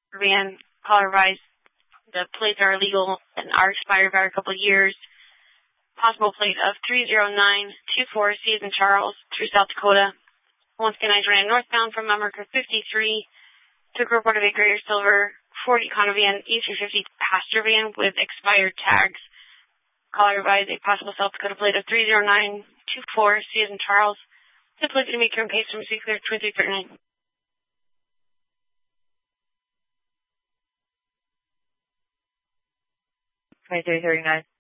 van, caller advised the plates are illegal and are expired by a couple of years. Possible plate of 30924 C as in Charles through South Dakota. Once again, I ran northbound from America 53. Took a report of a Greater Silver Ford Econovan E350 passenger van with expired tags. Caller advised a possible South Dakota plate of 30924 C as in Charles. The plate to make turn pace from C-Clear 2339. 2339.